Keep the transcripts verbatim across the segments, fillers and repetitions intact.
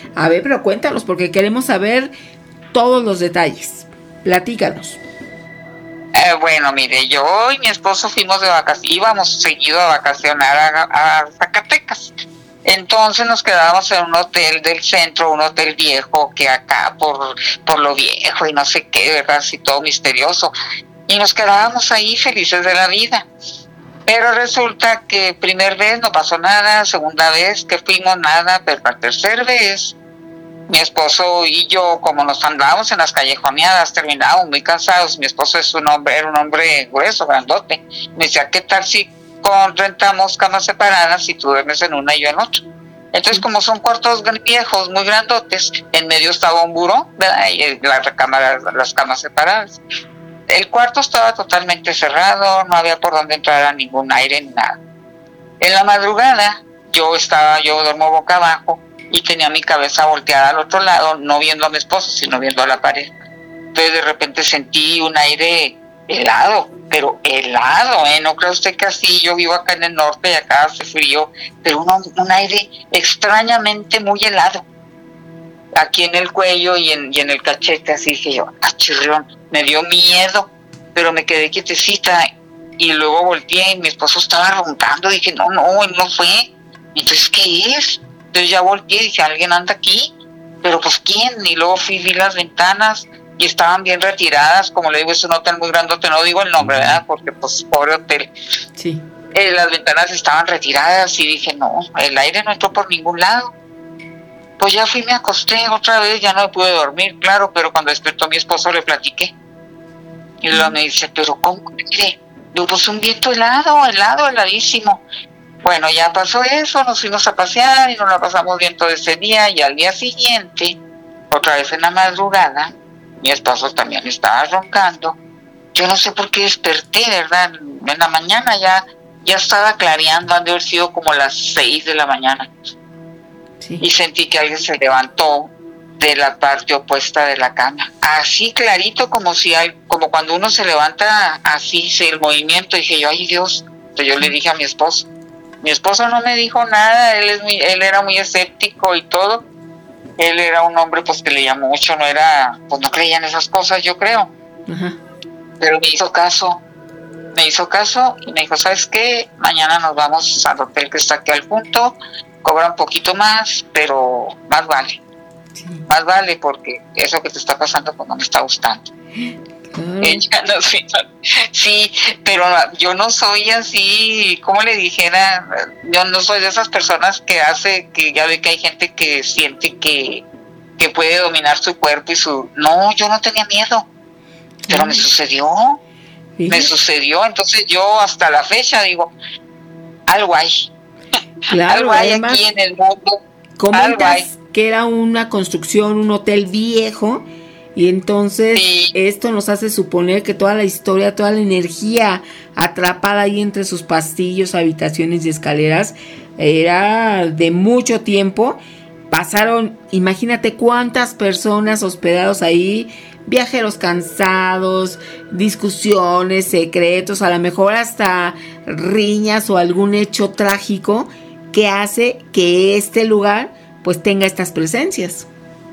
A ver, pero cuéntanos, porque queremos saber todos los detalles. Platícanos. Eh, bueno, mire, yo y mi esposo fuimos de vacaciones, íbamos seguido a vacacionar a, a Zacatecas. Entonces nos quedábamos en un hotel del centro, un hotel viejo, que acá por, por lo viejo y no sé qué, ¿verdad? Así todo misterioso. Y nos quedábamos ahí felices de la vida. Pero resulta que primer vez no pasó nada, segunda vez que fuimos nada, pero la tercera vez mi esposo y yo, como nos andábamos en las callejoneadas, terminábamos muy cansados. Mi esposo es un hombre, era un hombre grueso, grandote. Me decía, ¿qué tal si con, rentamos camas separadas y tú duermes en una y yo en otra? Entonces, como son cuartos viejos, muy grandotes, en medio estaba un buró, ¿verdad? Y la recámara, las camas separadas. El cuarto estaba totalmente cerrado, no había por dónde entrar a ningún aire ni nada. En la madrugada, yo estaba, yo duermo boca abajo, y tenía mi cabeza volteada al otro lado, no viendo a mi esposo, sino viendo a la pared. Entonces de repente sentí un aire helado, pero helado, ¿eh? No cree usted que así, yo vivo acá en el norte y acá hace frío, pero un, un aire extrañamente muy helado. Aquí en el cuello y en, y en el cachete, así dije yo, ¡achirrión! Me dio miedo, pero me quedé quietecita y luego volteé y mi esposo estaba roncando, dije, no, no, él no fue. Entonces, ¿qué es? Entonces ya volteé y dije, ¿alguien anda aquí? Pero pues, ¿quién? Y luego fui, vi las ventanas y estaban bien retiradas, como le digo, es un hotel muy grandote, no digo el nombre, ¿verdad? Porque pues, pobre hotel. Sí. Eh, las ventanas estaban retiradas y dije, no, el aire no entró por ningún lado. Pues ya fui, me acosté otra vez, ya no me pude dormir, claro, pero cuando despertó mi esposo le platiqué. Y luego me dice, ¿pero cómo? Mire, digo, pues un viento helado, helado, heladísimo. Bueno, ya pasó eso, nos fuimos a pasear y nos la pasamos bien todo ese día, y al día siguiente, otra vez en la madrugada, mi esposo también estaba roncando. Yo no sé por qué desperté, ¿verdad? En la mañana ya, ya estaba clareando, han de haber sido como las seis de la mañana. Sí. Y sentí que alguien se levantó de la parte opuesta de la cama, así clarito, como si hay, como cuando uno se levanta así, el movimiento. Dije yo, ay Dios. Entonces yo le dije a mi esposo. Mi esposo no me dijo nada, él es muy, él era muy escéptico y todo. Él era un hombre pues que leía mucho, no era, pues no creía en esas cosas, yo creo. Uh-huh. Pero me hizo caso, me hizo caso y me dijo, ¿sabes qué? Mañana nos vamos al hotel que está aquí al punto, cobra un poquito más, pero más vale. Sí. Más vale, porque eso que te está pasando pues no me está gustando. Mm. Ella no sé, sí, pero yo no soy así, como le dijera, yo no soy de esas personas que hace, que ya ve que hay gente que siente que, que puede dominar su cuerpo y su... No, yo no tenía miedo, pero mm. me sucedió, ¿sí? me sucedió, entonces yo hasta la fecha digo, algo hay, claro, algo hay además, aquí en el mundo, algo hay. Que era una construcción, un hotel viejo. Y entonces sí. Esto nos hace suponer que toda la historia, toda la energía atrapada ahí entre sus pasillos, habitaciones y escaleras era de mucho tiempo. Pasaron, imagínate cuántas personas hospedados ahí, viajeros cansados, discusiones, secretos, a lo mejor hasta riñas o algún hecho trágico que hace que este lugar pues tenga estas presencias.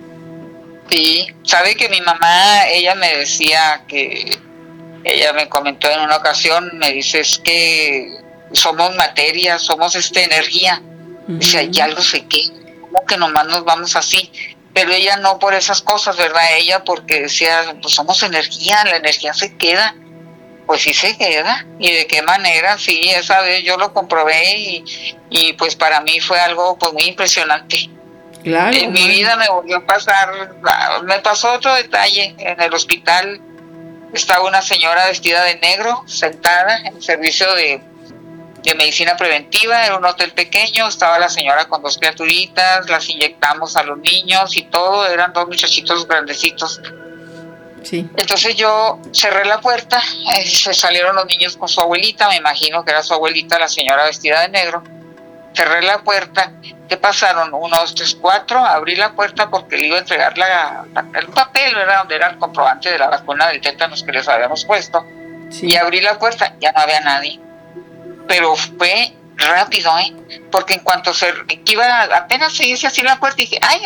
Sí, sabe que mi mamá, ella me decía que, ella me comentó en una ocasión, me dice, es que somos materia, somos esta energía. Uh-huh. Dice, hay algo sé qué, como que nomás nos vamos así. Pero ella no por esas cosas, ¿verdad? Ella porque decía, pues somos energía, la energía se queda. Pues sí se queda. ¿Y de qué manera? Sí, esa vez yo lo comprobé y, y pues para mí fue algo pues muy impresionante. Claro, en mi vida me volvió a pasar, me pasó otro detalle. En el hospital estaba una señora vestida de negro, sentada en servicio de, de medicina preventiva, era un hotel pequeño, estaba la señora con dos criaturitas, las inyectamos a los niños y todo, eran dos muchachitos grandecitos. Sí. Entonces yo cerré la puerta, eh, se salieron los niños con su abuelita, me imagino que era su abuelita, la señora vestida de negro. Cerré la puerta. ¿Qué pasaron? Uno, dos, tres, cuatro. Abrí la puerta porque le iba a entregar la, la, el papel, ¿verdad? Donde era el comprobante de la vacuna del tétanos que les habíamos puesto. Sí. Y abrí la puerta, ya no había nadie. Pero fue rápido, ¿eh? Porque en cuanto se que iba, apenas se hizo así la puerta, dije, ay,